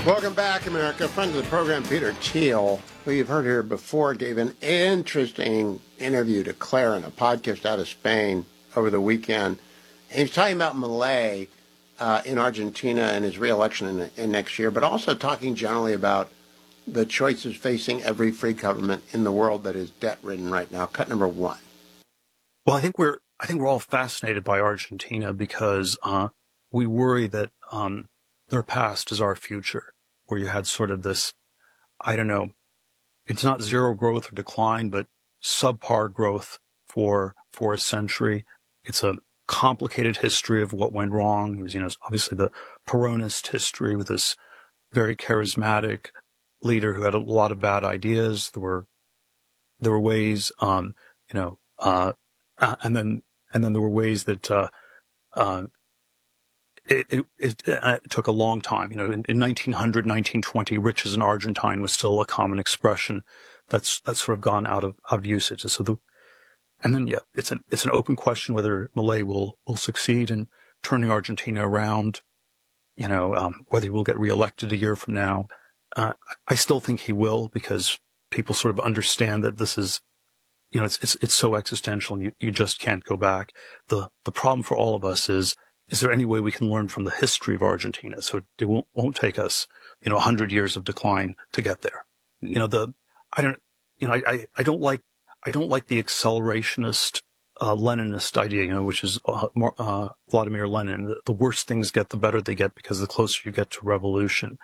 Welcome back, America. Friend of the program, Peter Thiel, who you've heard here before, gave an interesting interview to Clarin, a podcast out of Spain, over the weekend. And he was talking about Milei in Argentina and his re-election in next year, but also talking generally about the choices facing every free government in the world that is debt-ridden right now. Cut number one. Well, I think we're all fascinated by Argentina because we worry that their past is our future, where you had sort of this, I don't know, it's not zero growth or decline, but subpar growth for a century. It's a complicated history of what went wrong. It was, obviously the Peronist history with this very charismatic leader who had a lot of bad ideas. There were ways, and then there were ways that it took a long time. In 1900, 1920, rich as an Argentine was still a common expression. That's sort of gone out of usage. So it's an open question whether Milei will succeed in turning Argentina around. Whether he will get reelected a year from now. I still think he will, because people sort of understand that this is, it's so existential and you just can't go back. The problem for all of us is there any way we can learn from the history of Argentina? So it won't take us, 100 years of decline to get there. I don't like the accelerationist, Leninist idea, which is Vladimir Lenin. The worse things get, the better they get, because the closer you get to revolution.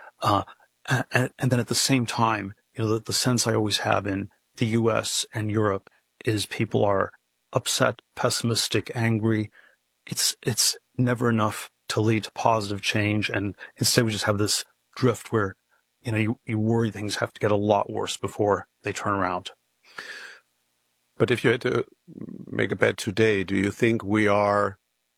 And then at the same time, the sense I always have in the U.S. and Europe is people are upset, pessimistic, angry. It's never enough to lead to positive change, and instead we just have this drift where, you worry things have to get a lot worse before they turn around. But if you had to make a bet today, do you think we are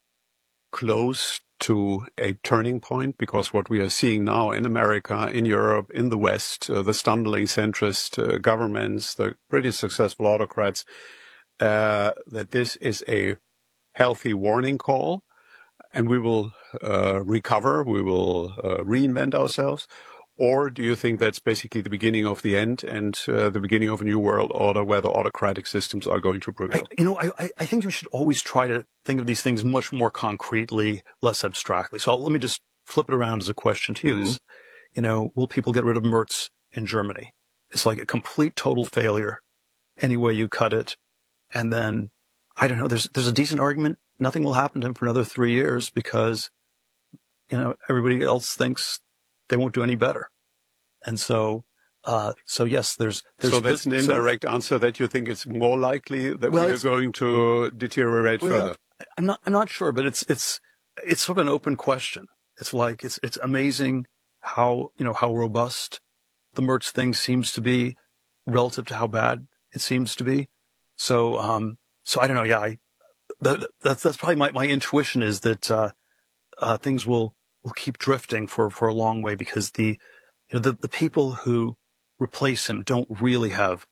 close to a turning point? Because what we are seeing now in America, in Europe, in the West, the stumbling centrist governments, the pretty successful autocrats, that this is a healthy warning call, and we will recover, we will reinvent ourselves? Or do you think that's basically the beginning of the end and the beginning of a new world order where the autocratic systems are going to prevail? I think we should always try to think of these things much more concretely, less abstractly. So let me just flip it around as a question to you. Mm-hmm. Will people get rid of Merz in Germany? It's like a complete, total failure any way you cut it. And then, I don't know, there's a decent argument nothing will happen to him for another 3 years because, everybody else thinks they won't do any better. And so yes, there's so that's an indirect answer that you think it's more likely that we're going to deteriorate further. I'm not sure, but it's sort of an open question. It's like, it's amazing how robust the Merz thing seems to be relative to how bad it seems to be. So I don't know. Yeah, that's probably my intuition is that, things will keep drifting for a long way, because the people who replace him don't really have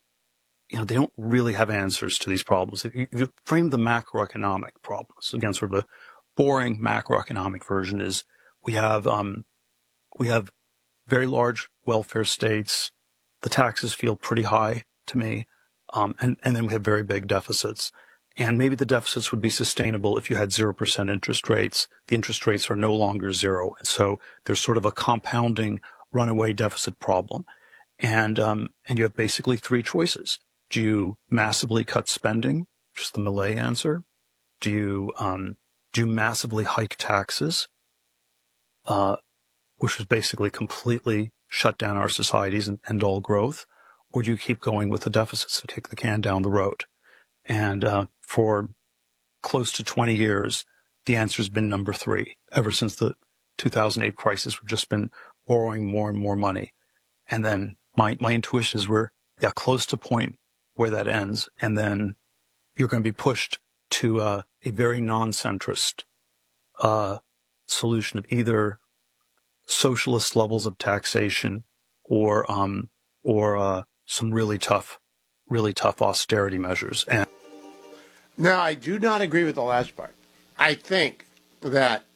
answers to these problems. If you frame the macroeconomic problems, again, sort of the boring macroeconomic version is we have very large welfare states. The taxes feel pretty high to me. And then we have very big deficits. And maybe the deficits would be sustainable if you had 0% interest rates. The interest rates are no longer zero. And so there's sort of a compounding runaway deficit problem. And you have basically three choices. Do you massively cut spending, which is the Milei answer? Do you massively hike taxes, which is basically completely shut down our societies and end all growth? Or do you keep going with the deficits and kick the can down the road? And for close to 20 years, the answer has been number three. Ever since the 2008 crisis, we've just been borrowing more and more money. And then my intuition is we're close to a point where that ends. And then you're going to be pushed to a very non-centrist solution of either socialist levels of taxation or some really tough austerity measures. And now, I do not agree with the last part. I think that